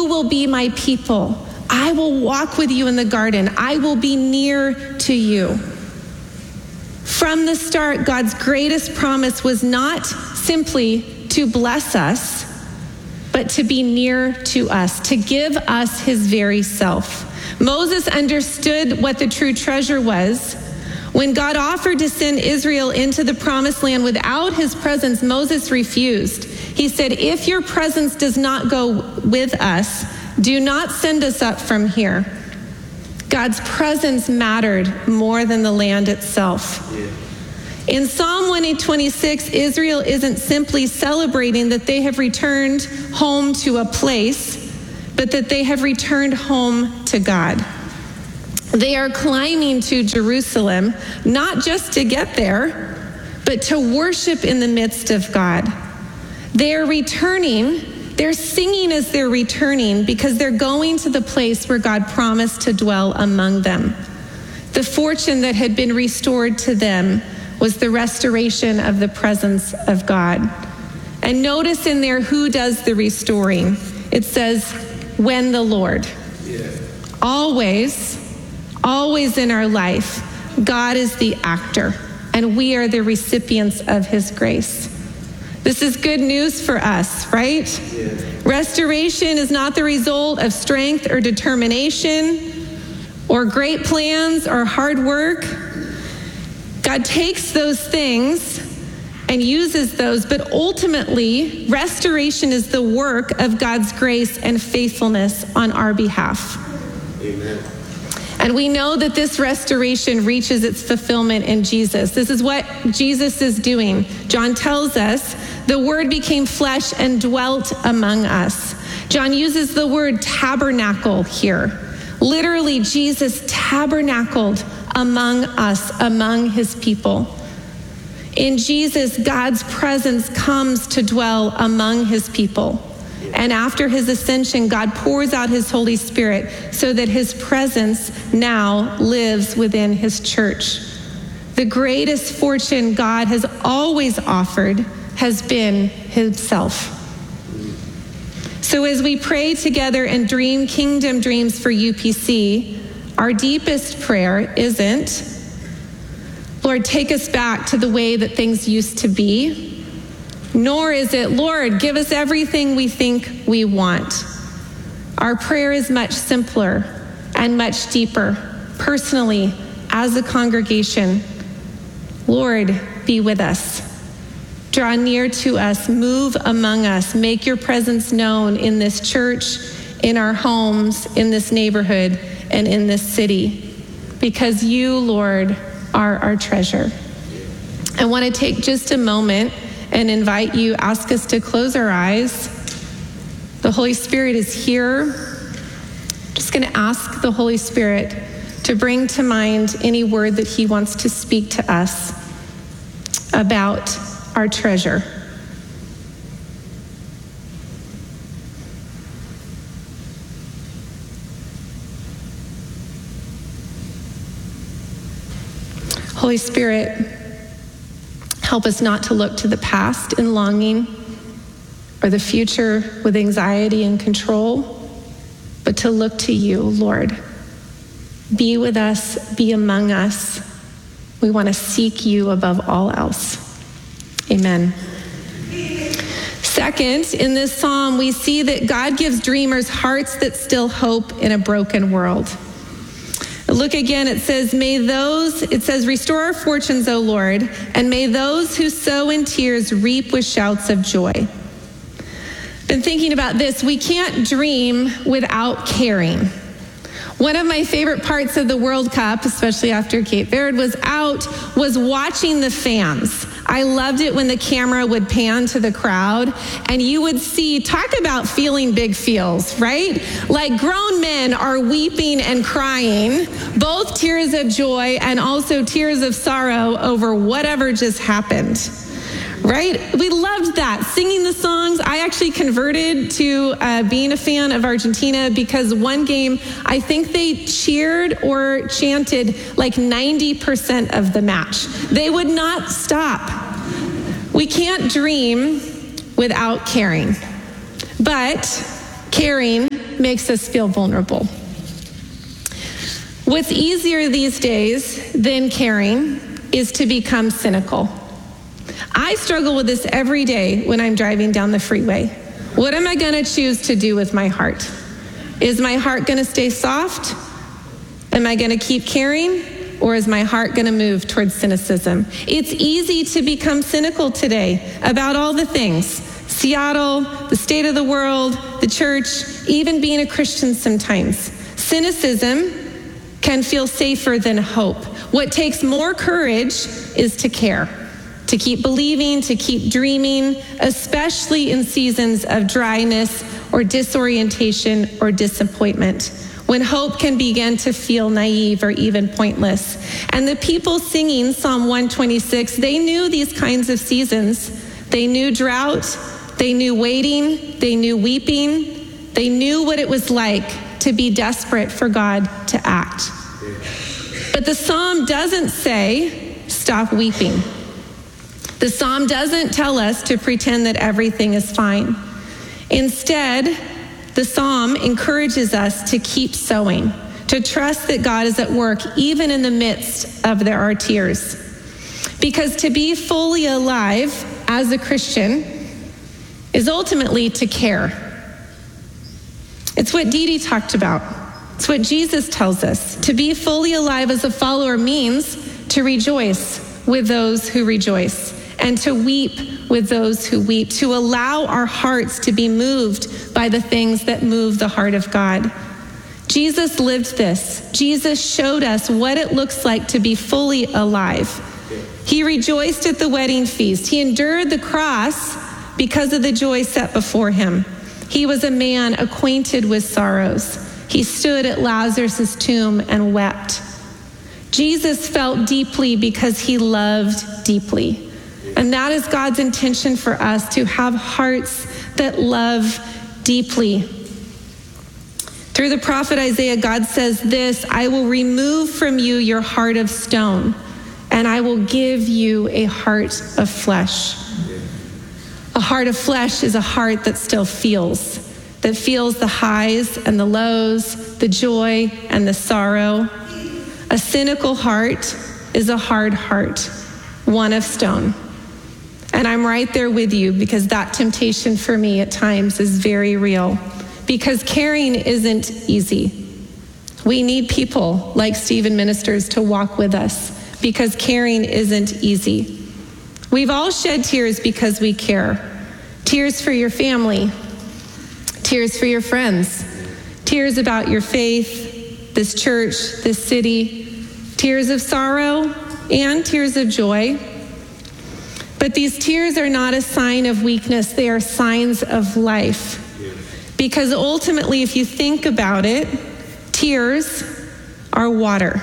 will be my people. I will walk with you in the garden. I will be near to you. From the start, God's greatest promise was not simply to bless us, but to be near to us, to give us his very self. Moses understood what the true treasure was. When God offered to send Israel into the promised land without his presence, Moses refused. He said, if your presence does not go with us, do not send us up from here. God's presence mattered more than the land itself. Yeah. In Psalm 126, Israel isn't simply celebrating that they have returned home to a place, but that they have returned home to God. They are climbing to Jerusalem, not just to get there, but to worship in the midst of God. They are returning, they're singing as they're returning because they're going to the place where God promised to dwell among them. The fortune that had been restored to them was the restoration of the presence of God. And notice in there who does the restoring. It says, when the Lord. Yeah. Always in our life, God is the actor, and we are the recipients of his grace. This is good news for us, right? Yeah. Restoration is not the result of strength or determination or great plans or hard work. God takes those things and uses those, but ultimately, restoration is the work of God's grace and faithfulness on our behalf. Amen. And we know that this restoration reaches its fulfillment in Jesus. This is what Jesus is doing. John tells us, the Word became flesh and dwelt among us. John uses the word tabernacle here. Literally, Jesus tabernacled among us, among his people. In Jesus, God's presence comes to dwell among his people. And after his ascension, God pours out his Holy Spirit so that his presence now lives within his church. The greatest fortune God has always offered has been himself. So as we pray together and dream kingdom dreams for UPC, our deepest prayer isn't, Lord, take us back to the way that things used to be. Nor is it, Lord, give us everything we think we want. Our prayer is much simpler and much deeper, personally, as a congregation. Lord, be with us. Draw near to us, move among us, make your presence known in this church, in our homes, in this neighborhood, and in this city. Because you, Lord, are our treasure. I want to take just a moment and invite you, ask us to close our eyes. The Holy Spirit is here. I'm just going to ask the Holy Spirit to bring to mind any word that he wants to speak to us about our treasure. Holy Spirit, help us not to look to the past in longing or the future with anxiety and control, but to look to you, Lord. Be with us, be among us. We want to seek you above all else. Amen. Second, in this psalm, we see that God gives dreamers hearts that still hope in a broken world. Look again, it says, restore our fortunes, O Lord, and may those who sow in tears reap with shouts of joy. Been thinking about this. We can't dream without caring. One of my favorite parts of the World Cup, especially after Cape Verde was watching the fans. I loved it when the camera would pan to the crowd and you would see, talk about feeling big feels, right? Like grown men are weeping and crying, both tears of joy and also tears of sorrow over whatever just happened. Right? We loved that. Singing the songs. I actually converted to being a fan of Argentina because one game, I think they cheered or chanted like 90% of the match. They would not stop. We can't dream without caring. But caring makes us feel vulnerable. What's easier these days than caring is to become cynical. I struggle with this every day when I'm driving down the freeway. What am I going to choose to do with my heart? Is my heart going to stay soft? Am I going to keep caring? Or is my heart going to move towards cynicism? It's easy to become cynical today about all the things. Seattle, the state of the world, the church, even being a Christian sometimes. Cynicism can feel safer than hope. What takes more courage is to care, to keep believing, to keep dreaming, especially in seasons of dryness or disorientation or disappointment, when hope can begin to feel naive or even pointless. And the people singing Psalm 126, they knew these kinds of seasons. They knew drought, they knew waiting, they knew weeping, they knew what it was like to be desperate for God to act. But the psalm doesn't say, stop weeping. The psalm doesn't tell us to pretend that everything is fine. Instead, the psalm encourages us to keep sowing, to trust that God is at work even in the midst of our tears. Because to be fully alive as a Christian is ultimately to care. It's what Dee Dee talked about. It's what Jesus tells us. To be fully alive as a follower means to rejoice with those who rejoice and to weep with those who weep, to allow our hearts to be moved by the things that move the heart of God. Jesus lived this. Jesus showed us what it looks like to be fully alive. He rejoiced at the wedding feast. He endured the cross because of the joy set before him. He was a man acquainted with sorrows. He stood at Lazarus' tomb and wept. Jesus felt deeply because he loved deeply. And that is God's intention for us, to have hearts that love deeply. Through the prophet Isaiah, God says this, I will remove from you your heart of stone, and I will give you a heart of flesh. A heart of flesh is a heart that still feels, that feels the highs and the lows, the joy and the sorrow. A cynical heart is a hard heart, one of stone. And I'm right there with you, because that temptation for me at times is very real. Because caring isn't easy. We need people like Stephen Ministers to walk with us, because caring isn't easy. We've all shed tears because we care. Tears for your family, tears for your friends, tears about your faith, this church, this city, tears of sorrow and tears of joy. But these tears are not a sign of weakness, they are signs of life. Because ultimately, if you think about it, tears are water.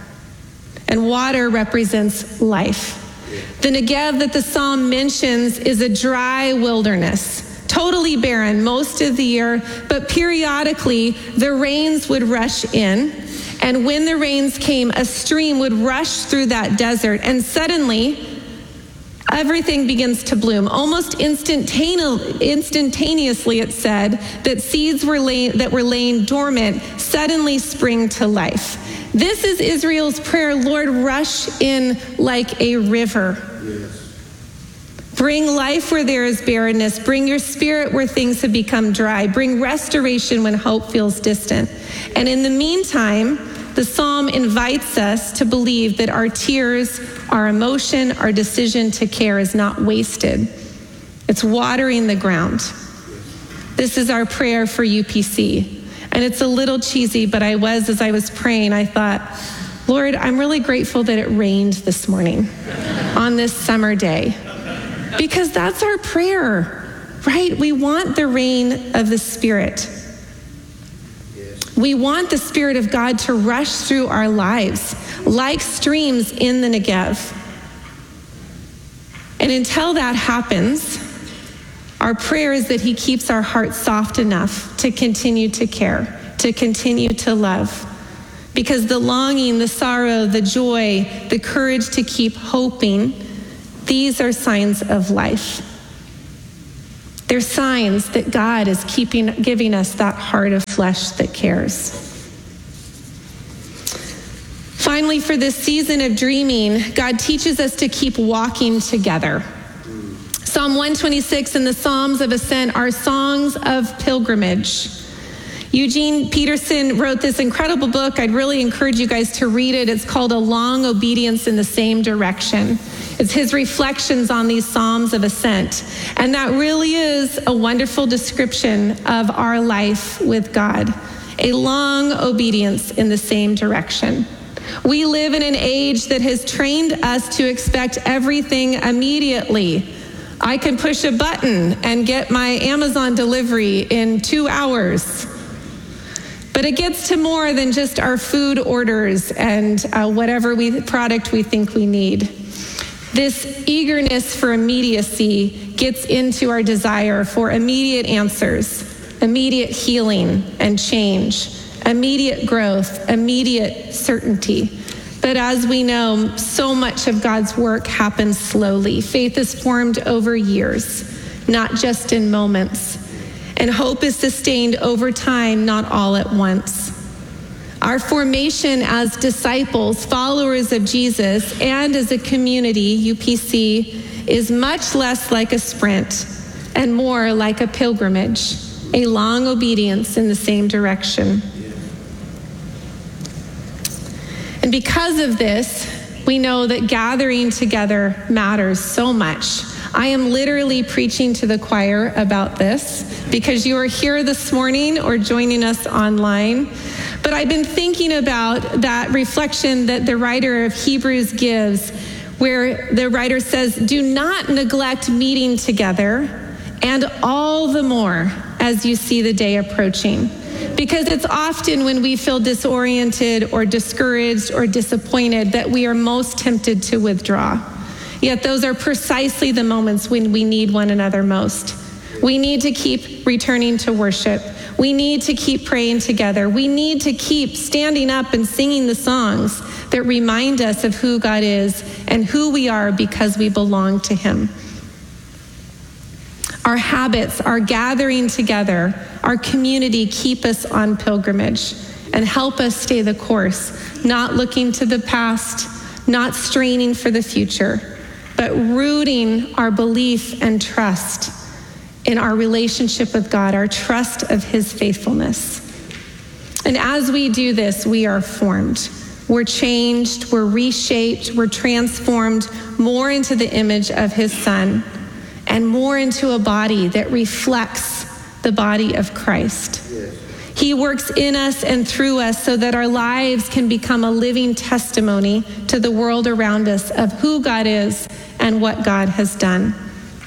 And water represents life. The Negev that the psalm mentions is a dry wilderness, totally barren most of the year, but periodically the rains would rush in. And when the rains came, a stream would rush through that desert, and suddenly everything begins to bloom. Almost instantaneously, it said that seeds that were laying dormant suddenly spring to life. This is Israel's prayer, Lord, rush in like a river. Yes. Bring life where there is barrenness. Bring your spirit where things have become dry. Bring restoration when hope feels distant. And in the meantime, the psalm invites us to believe that our tears, our emotion, our decision to care is not wasted. It's watering the ground. This is our prayer for UPC. And it's a little cheesy, but as I was praying, I thought, Lord, I'm really grateful that it rained this morning on this summer day. Because that's our prayer, right? We want the rain of the Spirit. We want the Spirit of God to rush through our lives like streams in the Negev. And until that happens, our prayer is that he keeps our hearts soft enough to continue to care, to continue to love. Because the longing, the sorrow, the joy, the courage to keep hoping, these are signs of life. They're signs that God is giving us that heart of flesh that cares. Finally, for this season of dreaming, God teaches us to keep walking together. Psalm 126 and the Psalms of Ascent are songs of pilgrimage. Eugene Peterson wrote this incredible book. I'd really encourage you guys to read it. It's called A Long Obedience in the Same Direction. It's his reflections on these Psalms of Ascent. And that really is a wonderful description of our life with God. A long obedience in the same direction. We live in an age that has trained us to expect everything immediately. I can push a button and get my Amazon delivery in 2 hours. But it gets to more than just our food orders and whatever product we think we need. This eagerness for immediacy gets into our desire for immediate answers, immediate healing and change, immediate growth, immediate certainty. But as we know, so much of God's work happens slowly. Faith is formed over years, not just in moments. And hope is sustained over time, not all at once. Our formation as disciples, followers of Jesus, and as a community, UPC, is much less like a sprint and more like a pilgrimage, a long obedience in the same direction. And because of this, we know that gathering together matters so much. I am literally preaching to the choir about this because you are here this morning or joining us online. But I've been thinking about that reflection that the writer of Hebrews gives, where the writer says, "Do not neglect meeting together, and all the more as you see the day approaching." Because it's often when we feel disoriented or discouraged or disappointed that we are most tempted to withdraw. Yet those are precisely the moments when we need one another most. We need to keep returning to worship. We need to keep praying together. We need to keep standing up and singing the songs that remind us of who God is and who we are because we belong to Him. Our habits, our gathering together, our community keep us on pilgrimage and help us stay the course, not looking to the past, not straining for the future, but rooting our belief and trust in our relationship with God, our trust of His faithfulness. And as we do this, we are formed. We're changed, we're reshaped, we're transformed more into the image of His Son and more into a body that reflects the body of Christ. Yes. He works in us and through us so that our lives can become a living testimony to the world around us of who God is and what God has done.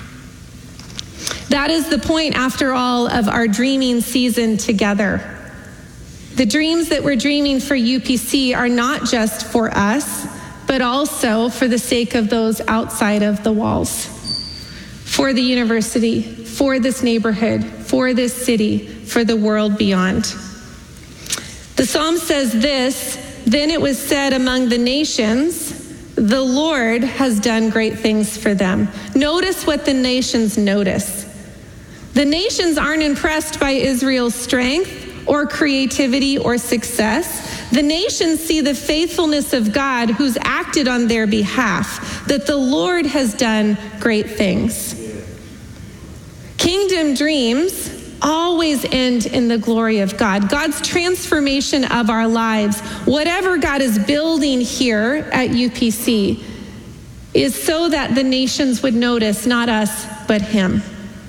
That is the point, after all, of our dreaming season together. The dreams that we're dreaming for UPC are not just for us, but also for the sake of those outside of the walls, for the university, for this neighborhood, for this city, for the world beyond. The Psalm says this, "Then it was said among the nations, the Lord has done great things for them." Notice what the nations notice. The nations aren't impressed by Israel's strength or creativity or success. The nations see the faithfulness of God who's acted on their behalf, that the Lord has done great things. Kingdom dreams always end in the glory of God. God's transformation of our lives, whatever God is building here at UPC, is so that the nations would notice not us, but Him.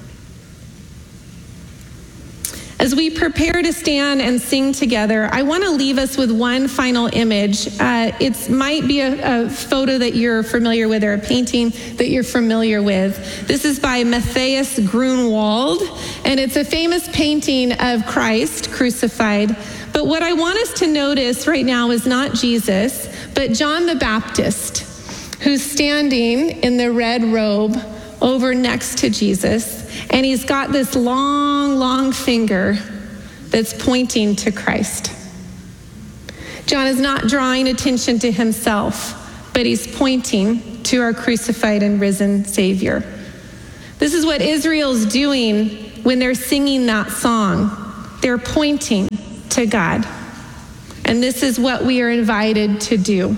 As we prepare to stand and sing together, I want to leave us with one final image. It might be a photo that you're familiar with or a painting that you're familiar with. This is by Matthias Grunwald, and it's a famous painting of Christ crucified. But what I want us to notice right now is not Jesus, but John the Baptist, who's standing in the red robe over next to Jesus. And he's got this long, long finger that's pointing to Christ. John is not drawing attention to himself, but he's pointing to our crucified and risen Savior. This is what Israel's doing when they're singing that song. They're pointing to God. And this is what we are invited to do.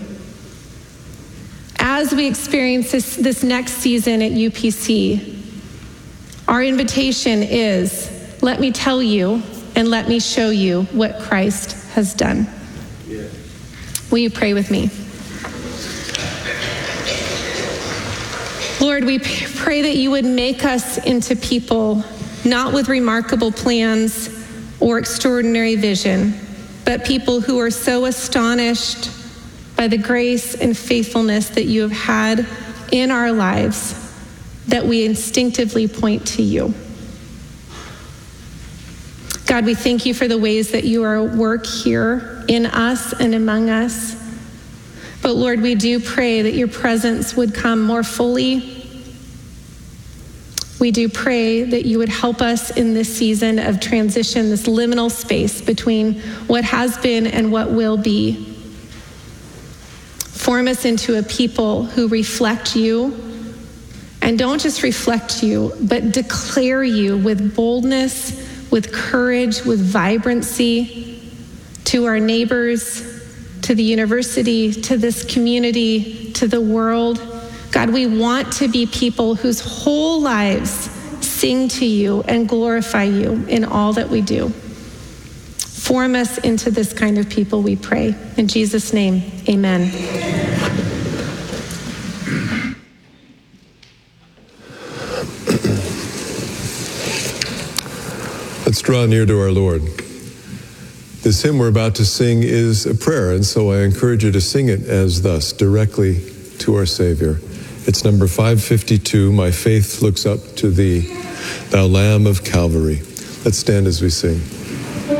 As we experience this next season at UPC, our invitation is, let me tell you and let me show you what Christ has done. Yeah. Will you pray with me? Lord, we pray that you would make us into people not with remarkable plans or extraordinary vision, but people who are so astonished by the grace and faithfulness that you have had in our lives that we instinctively point to you. God, we thank you for the ways that you are at work here in us and among us. But Lord, we do pray that your presence would come more fully. We do pray that you would help us in this season of transition, this liminal space between what has been and what will be. Form us into a people who reflect you, and don't just reflect you, but declare you with boldness, with courage, with vibrancy to our neighbors, to the university, to this community, to the world. God, we want to be people whose whole lives sing to you and glorify you in all that we do. Form us into this kind of people, we pray. In Jesus' name, amen. Let's draw near to our Lord. This hymn we're about to sing is a prayer, and so I encourage you to sing it as thus, directly to our Savior. It's number 552, My Faith Looks Up to Thee, Thou Lamb of Calvary. Let's stand as we sing.